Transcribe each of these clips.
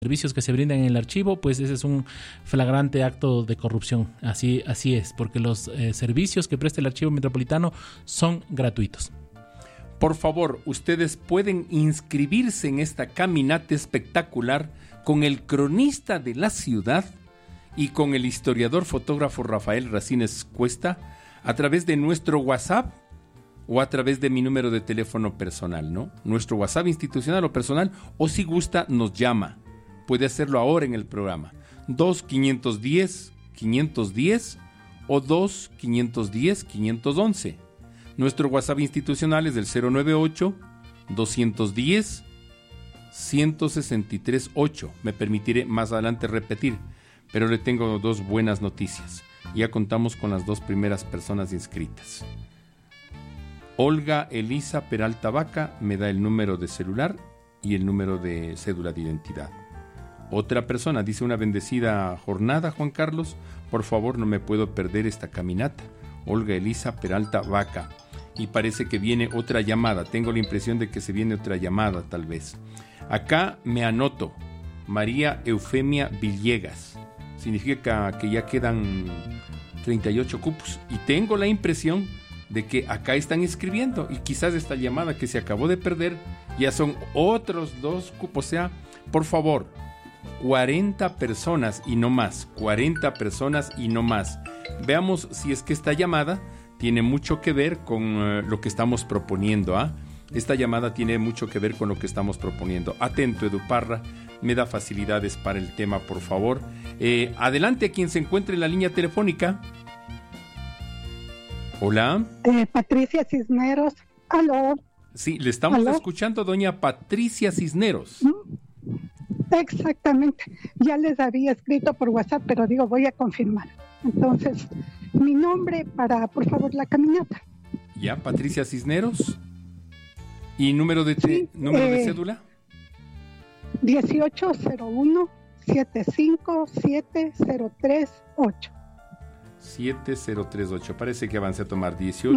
servicios que se brindan en el archivo, pues ese es un flagrante acto de corrupción. Así es, porque los servicios que presta el Archivo Metropolitano son gratuitos. Por favor, ustedes pueden inscribirse en esta caminata espectacular con el cronista de la ciudad y con el historiador fotógrafo Rafael Racines Cuesta a través de nuestro WhatsApp o a través de mi número de teléfono personal, ¿no? Nuestro WhatsApp institucional o personal, o si gusta nos llama. Puede hacerlo ahora en el programa. 2-510-510 o 2-510-511. Nuestro WhatsApp institucional es del 098-210-163-8. Me permitiré más adelante repetir, pero le tengo dos buenas noticias. Ya contamos con las dos primeras personas inscritas. Olga Elisa Peralta Vaca me da el número de celular y el número de cédula de identidad. Otra persona dice: una bendecida jornada, Juan Carlos. Por favor, no me puedo perder esta caminata. Olga Elisa Peralta Vaca. Y parece que viene otra llamada. Tengo la impresión de que se viene otra llamada, tal vez. Acá me anoto. María Eufemia Villegas. Significa que ya quedan 38 cupos. Y tengo la impresión de que acá están escribiendo. Y quizás esta llamada que se acabó de perder ya son otros 2 cupos. O sea, por favor, 40 personas y no más. 40 personas y no más. Veamos si es que esta llamada tiene mucho que ver con lo que estamos proponiendo. Esta llamada tiene mucho que ver con lo que estamos proponiendo. Atento, Edu Parra, me da facilidades para el tema, por favor. Adelante, quien se encuentre en la línea telefónica. Hola. Patricia Cisneros. ¿Aló? Sí, le estamos escuchando, doña Patricia Cisneros. Exactamente. Ya les había escrito por WhatsApp, pero digo, voy a confirmar. Entonces, mi nombre para, por favor, la caminata. Ya, Patricia Cisneros. ¿Y número de cédula? 1801-75708. 7038. Parece que avancé a tomar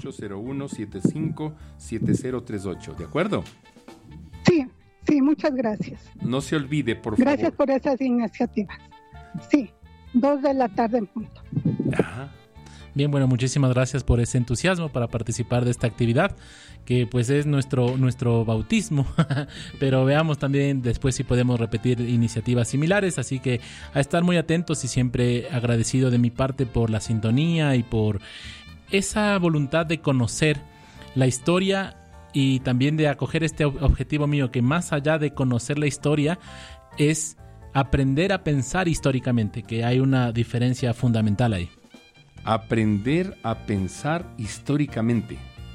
1801-757038. ¿De acuerdo? Sí, muchas gracias. No se olvide, por favor. Gracias por esas iniciativas. Sí, 2:00 p.m. en punto. Ajá. Bien, bueno, muchísimas gracias por ese entusiasmo para participar de esta actividad, que pues es nuestro bautismo, pero veamos también después si podemos repetir iniciativas similares, así que a estar muy atentos y siempre agradecido de mi parte por la sintonía y por esa voluntad de conocer la historia y también de acoger este objetivo mío, que más allá de conocer la historia es aprender a pensar históricamente, que hay una diferencia fundamental ahí. Aprender a pensar históricamente.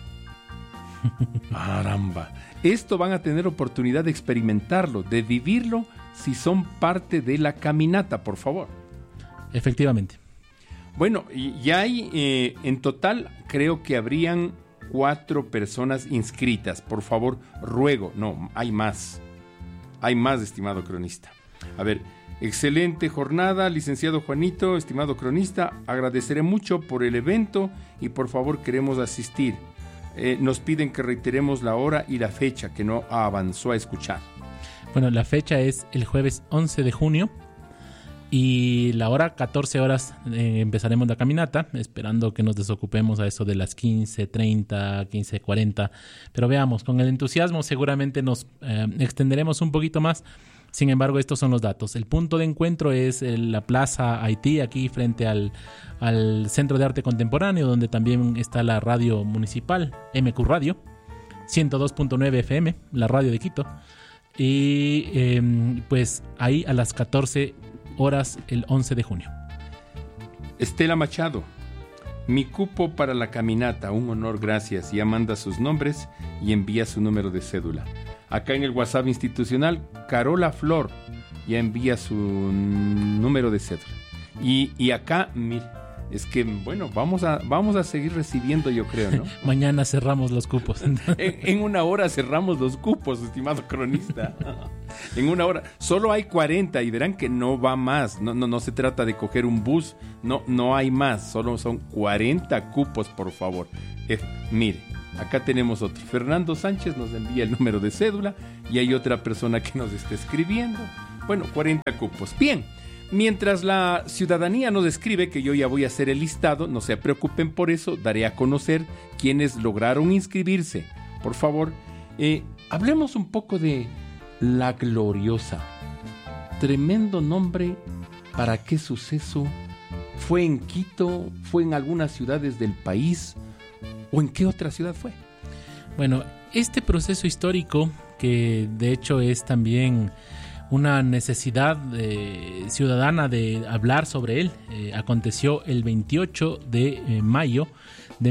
Caramba. Esto van a tener oportunidad de experimentarlo, de vivirlo, si son parte de la caminata, por favor. Efectivamente. Bueno, ya hay, en total, creo que habrían 4 personas inscritas. Por favor, ruego. No, hay más. Hay más, estimado cronista. A ver, excelente jornada, licenciado Juanito, estimado cronista. Agradeceré mucho por el evento y por favor queremos asistir. Nos piden que reiteremos la hora y la fecha, que no avanzó a escuchar. Bueno, la fecha es el jueves 11 de junio y la hora 14 horas empezaremos la caminata, esperando que nos desocupemos a eso de las 15:30, 15:40. Pero veamos, con el entusiasmo seguramente nos extenderemos un poquito más. Sin embargo, estos son los datos. El punto de encuentro es la Plaza Haití, aquí frente al Centro de Arte Contemporáneo, donde también está la radio municipal, MQ Radio, 102.9 FM, la radio de Quito. Y pues ahí a las 14 horas el 11 de junio. Estela Machado, mi cupo para la caminata, un honor, gracias. Ya manda sus nombres y envía su número de cédula. Acá en el WhatsApp institucional, Carola Flor ya envía su número de cédula. Y acá, es que, bueno, vamos a seguir recibiendo, yo creo, ¿no? Mañana cerramos los cupos. En una hora cerramos los cupos, estimado cronista. En una hora. Solo hay 40 y verán que no va más. No se trata de coger un bus. No hay más. Solo son 40 cupos, por favor. Mire. Acá tenemos otro. Fernando Sánchez nos envía el número de cédula y hay otra persona que nos está escribiendo. Bueno, 40 cupos. Bien, mientras la ciudadanía nos escribe, que yo ya voy a hacer el listado, no se preocupen por eso, daré a conocer quienes lograron inscribirse. Por favor, hablemos un poco de La Gloriosa. Tremendo nombre. ¿Para qué suceso? ¿Fue en Quito? ¿Fue en algunas ciudades del país? ¿O en qué otra ciudad fue? Bueno, este proceso histórico, que de hecho es también una necesidad ciudadana de hablar sobre él, aconteció el 28 de mayo de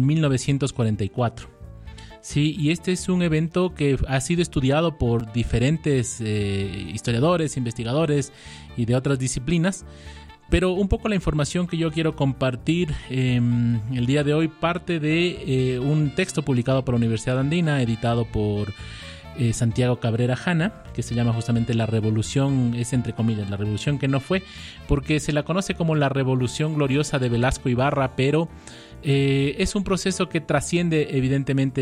1944. Sí, y este es un evento que ha sido estudiado por diferentes historiadores, investigadores y de otras disciplinas, pero un poco la información que yo quiero compartir el día de hoy parte de un texto publicado por la Universidad Andina, editado por Santiago Cabrera Jana, que se llama justamente La Revolución, es entre comillas, la revolución que no fue, porque se la conoce como la Revolución Gloriosa de Velasco Ibarra, pero es un proceso que trasciende evidentemente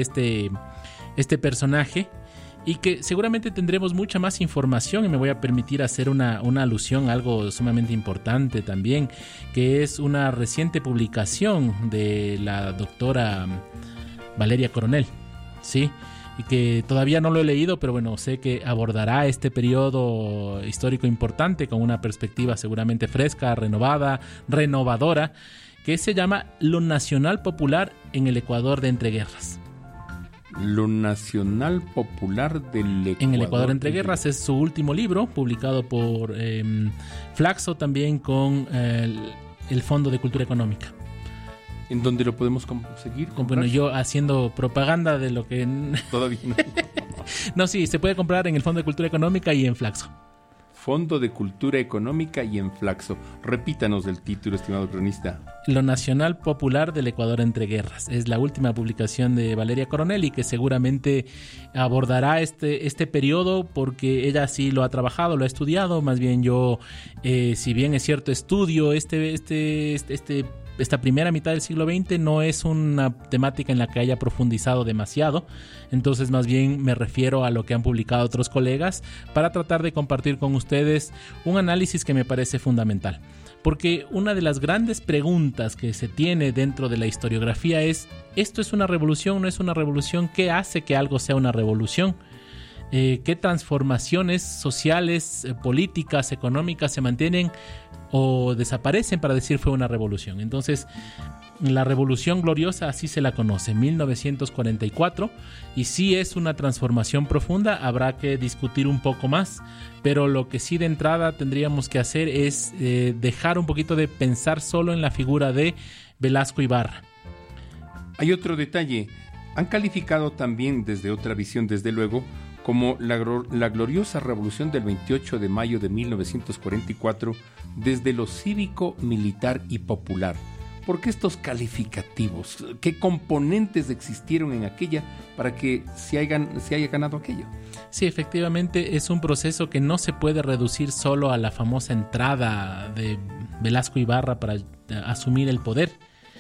este personaje y que seguramente tendremos mucha más información, y me voy a permitir hacer una alusión a algo sumamente importante también, que es una reciente publicación de la doctora Valeria Coronel, ¿sí? Y que todavía no lo he leído, pero bueno, sé que abordará este periodo histórico importante con una perspectiva seguramente fresca, renovadora, que se llama Lo Nacional Popular en el Ecuador de Entreguerras. Lo Nacional Popular del Ecuador. En el Ecuador entre guerras es su último libro, publicado por Flaxo, también con el Fondo de Cultura Económica. ¿En dónde lo podemos conseguir? Bueno, yo haciendo propaganda de lo que... Todavía no. No, sí, se puede comprar en el Fondo de Cultura Económica y en Flaxo. Fondo de Cultura Económica y en Flaxo. Repítanos el título, estimado cronista. Lo Nacional Popular del Ecuador entre Guerras. Es la última publicación de Valeria Coronel y que seguramente abordará este periodo, porque ella sí lo ha trabajado, lo ha estudiado. Más bien yo, si bien es cierto, estudio esta primera mitad del siglo XX, no es una temática en la que haya profundizado demasiado. Entonces más bien me refiero a lo que han publicado otros colegas para tratar de compartir con ustedes un análisis que me parece fundamental. Porque una de las grandes preguntas que se tiene dentro de la historiografía es: ¿esto es una revolución? ¿No es una revolución? ¿Qué hace que algo sea una revolución? ¿Qué transformaciones sociales, políticas, económicas se mantienen o desaparecen para decir fue una revolución? Entonces, la Revolución Gloriosa así se la conoce, 1944, y sí es una transformación profunda. Habrá que discutir un poco más, pero lo que sí de entrada tendríamos que hacer es dejar un poquito de pensar solo en la figura de Velasco Ibarra. Hay otro detalle. Han calificado también desde otra visión, desde luego, como la gloriosa revolución del 28 de mayo de 1944 desde lo cívico, militar y popular. ¿Por qué estos calificativos? ¿Qué componentes existieron en aquella para que se haya ganado aquello? Sí, efectivamente es un proceso que no se puede reducir solo a la famosa entrada de Velasco Ibarra para asumir el poder.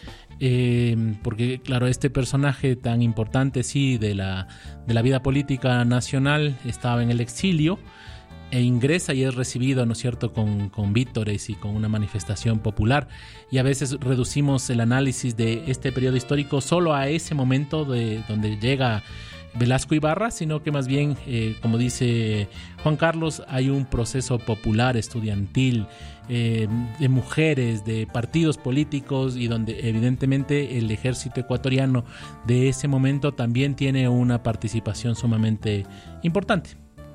Porque claro, este personaje tan importante sí de la vida política nacional estaba en el exilio e ingresa y es recibido, ¿no es cierto?, con vítores y con una manifestación popular, y a veces reducimos el análisis de este periodo histórico solo a ese momento de donde llega Velasco Ibarra, sino que más bien, como dice Juan Carlos, hay un proceso popular, estudiantil, de mujeres, de partidos políticos, y donde evidentemente el ejército ecuatoriano de ese momento también tiene una participación sumamente importante.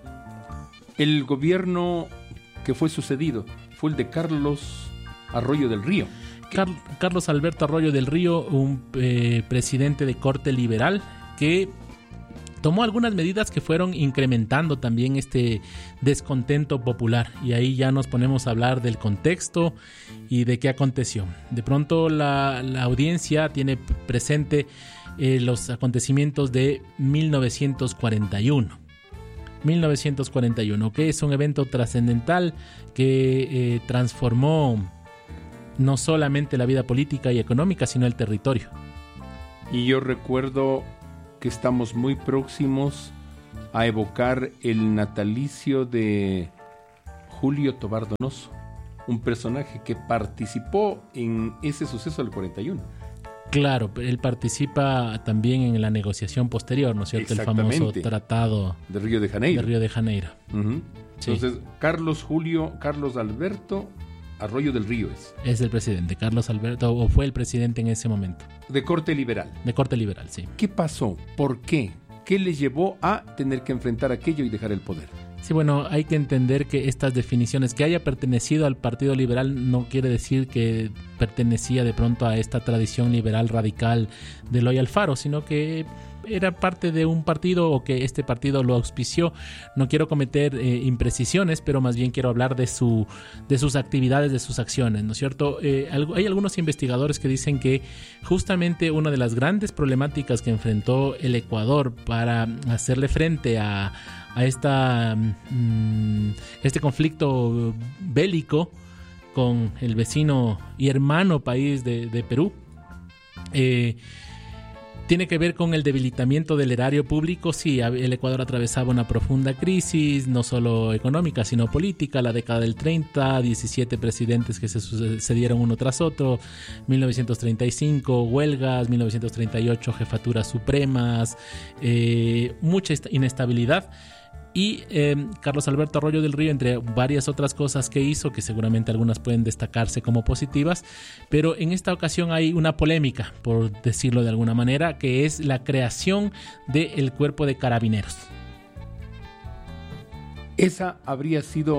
El gobierno que fue sucedido fue el de Carlos Arroyo del Río. Carlos Alberto Arroyo del Río, un presidente de corte liberal que tomó algunas medidas que fueron incrementando también este descontento popular, y ahí ya nos ponemos a hablar del contexto y de qué aconteció. De pronto la audiencia tiene presente los acontecimientos de 1941, que es un evento trascendental que transformó no solamente la vida política y económica, sino el territorio. Y yo recuerdo que estamos muy próximos a evocar el natalicio de Julio Tobar Donoso, un personaje que participó en ese suceso del 41. Claro, él participa también en la negociación posterior, ¿no es cierto? El famoso tratado de Río de Janeiro. Uh-huh. Entonces, sí. Carlos Alberto Arroyo del Río es el presidente, Carlos Alberto, o fue el presidente en ese momento. De corte liberal. De corte liberal, sí. ¿Qué pasó? ¿Por qué? ¿Qué le llevó a tener que enfrentar aquello y dejar el poder? Sí, bueno, hay que entender que estas definiciones, que haya pertenecido al Partido Liberal no quiere decir que pertenecía de pronto a esta tradición liberal radical de Eloy Alfaro, sino que era parte de un partido o que este partido lo auspició. No quiero cometer imprecisiones, pero más bien quiero hablar de sus actividades, de sus acciones, ¿no es cierto? Hay algunos investigadores que dicen que justamente una de las grandes problemáticas que enfrentó el Ecuador para hacerle frente a este conflicto bélico con el vecino y hermano país de Perú, tiene que ver con el debilitamiento del erario público. Sí, el Ecuador atravesaba una profunda crisis, no solo económica, sino política. La década del 30, 17 presidentes que se sucedieron uno tras otro, 1935, huelgas, 1938, jefaturas supremas, mucha inestabilidad. Y Carlos Alberto Arroyo del Río, entre varias otras cosas que hizo, que seguramente algunas pueden destacarse como positivas, pero en esta ocasión hay una polémica, por decirlo de alguna manera, que es la creación del Cuerpo de Carabineros. Esa habría sido